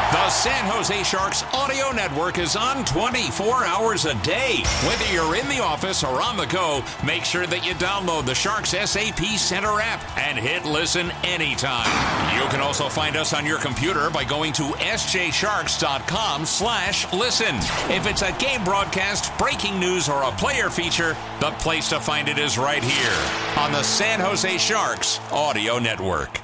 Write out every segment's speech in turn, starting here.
The San Jose Sharks audio network is on 24 hours a day. Whether you're in the office or on the go, make sure that you download the Sharks SAP Center app and hit listen anytime. You can also find us on your computer by going to sjsharks.com/listen. If it's a game broadcast, breaking news, or a player feature, the place to find it is right here on the San Jose Sharks audio network.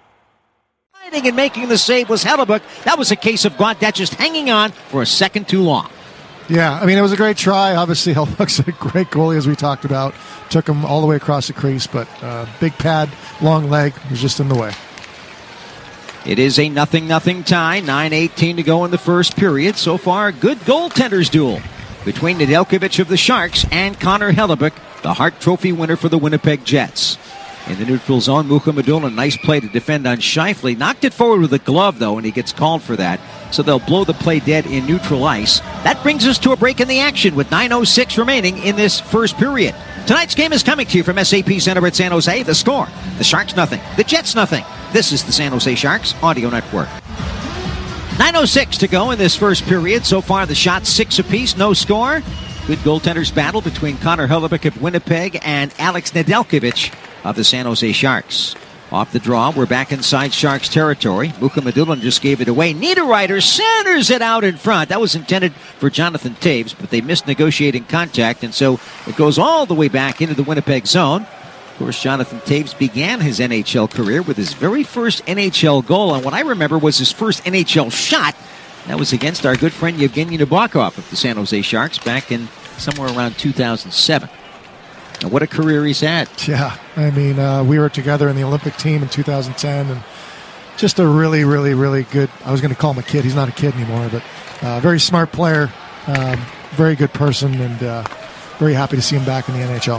And making the save was Hellebuyck. That was a case of Gaudette just hanging on for a second too long. Yeah, I mean, it was a great try. Obviously, Hellebuyck's a great goalie, as we talked about. Took him all the way across the crease, but big pad, long leg was just in the way. It is a 0-0 tie. 9:18 to go in the first period. So far, a good goaltenders duel between Nedeljkovic of the Sharks and Connor Hellebuyck, the Hart Trophy winner for the Winnipeg Jets. In the neutral zone, Mukhamadullin, a nice play to defend on Scheifele. Knocked it forward with a glove, though, and he gets called for that. So they'll blow the play dead in neutral ice. That brings us to a break in the action with 9:06 remaining in this first period. Tonight's game is coming to you from SAP Center at San Jose. The score, the Sharks nothing, the Jets nothing. This is the San Jose Sharks Audio Network. 9:06 to go in this first period. So far, the shots 6 apiece, no score. Good goaltenders battle between Connor Hellebuyck of Winnipeg and Alex Nedeljkovic of the San Jose Sharks. Off the draw, we're back inside Sharks territory. Mukhamadullin just gave it away. Niederreiter centers it out in front. That was intended for Jonathan Toews, but they missed negotiating contact, and so it goes all the way back into the Winnipeg zone. Of course, Jonathan Toews began his NHL career with his very first NHL goal, and what I remember was his first NHL shot. That was against our good friend Yevgeny Nabokov of the San Jose Sharks back in somewhere around 2007. And what a career he's had. Yeah, I mean, we were together in the Olympic team in 2010, and just a really, really, really good, I was going to call him a kid. He's not a kid anymore, but very smart player, very good person, and very happy to see him back in the NHL.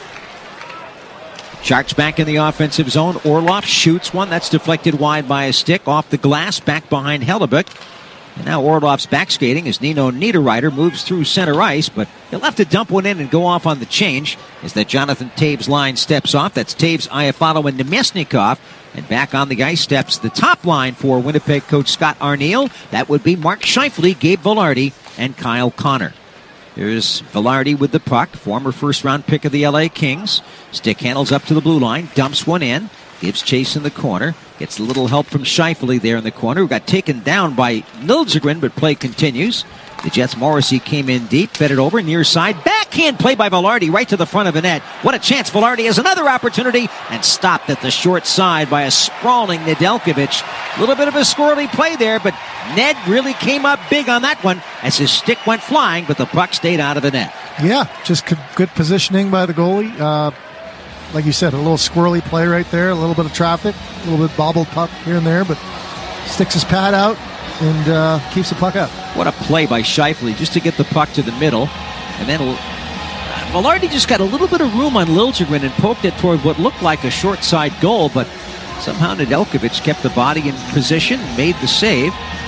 Sharks back in the offensive zone. Orlov shoots one. That's deflected wide by a stick off the glass, back behind Hellebuyck. And now Orlov's back skating as Nino Niederreiter moves through center ice, but he'll have to dump one in and go off on the change as that Jonathan Toews line steps off. That's Toews, Iafallo, and Nemesnikov. And back on the ice steps the top line for Winnipeg coach Scott Arniel. That would be Mark Scheifele, Gabe Vilardi, and Kyle Connor. Here's Vilardi with the puck, former first-round pick of the LA Kings. Stick handles up to the blue line, dumps one in, gives chase in the corner. Gets a little help from Scheifele there in the corner, who got taken down by Liljegren, but play continues. The Jets' Morrissey came in deep, fed it over, near side. Backhand play by Vilardi right to the front of the net. What a chance. Vilardi has another opportunity and stopped at the short side by a sprawling Nedeljkovic. A little bit of a squirrely play there, but Ned really came up big on that one as his stick went flying, but the puck stayed out of the net. Yeah, just good positioning by the goalie. Like you said, a little squirrely play right there, a little bit of traffic, a little bit bobbled puck here and there, but sticks his pad out and keeps the puck up. What a play by Scheifele just to get the puck to the middle. And then Vilardi just got a little bit of room on Liljegren and poked it toward what looked like a short side goal, but somehow Nedeljkovic kept the body in position and made the save.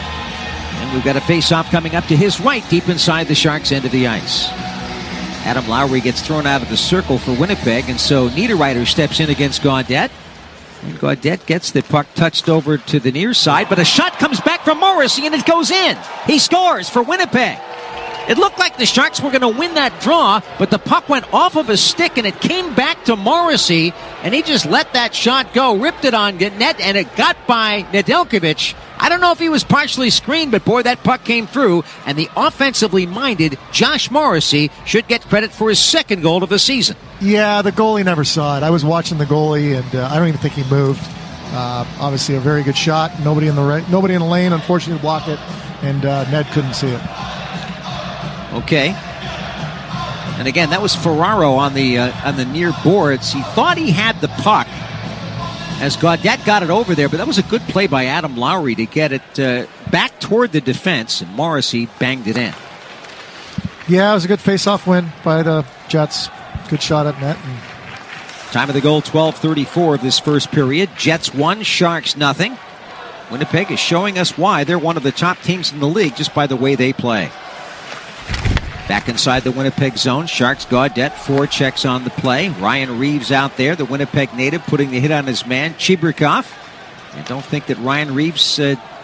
And we've got a face-off coming up to his right, deep inside the Sharks' end of the ice. Adam Lowry gets thrown out of the circle for Winnipeg, and so Niederreiter steps in against Gaudette. And Gaudette gets the puck touched over to the near side, but a shot comes back from Morrissey, and it goes in. He scores for Winnipeg. It looked like the Sharks were going to win that draw, but the puck went off of a stick, and it came back to Morrissey, and he just let that shot go, ripped it on net, and it got by Nedeljkovic. I don't know if he was partially screened, but boy, that puck came through, and the offensively minded Josh Morrissey should get credit for his second goal of the season. Yeah, the goalie never saw it. I was watching the goalie, and I don't even think he moved. Obviously, a very good shot. Nobody in the lane, unfortunately, blocked it, and Ned couldn't see it. Okay. And again, that was Ferraro on the near boards. He thought he had the puck as Gaudette got it over there, but that was a good play by Adam Lowry to get it back toward the defense, and Morrissey banged it in. Yeah, it was a good face-off win by the Jets. Good shot at net. Time of the goal, 12:34 of this first period. Jets 1, Sharks nothing. Winnipeg is showing us why they're one of the top teams in the league just by the way they play. Back inside the Winnipeg zone, Sharks Gaudette, 4 checks on the play. Ryan Reeves out there, the Winnipeg native, putting the hit on his man, Chibrikov. And don't think that Ryan Reeves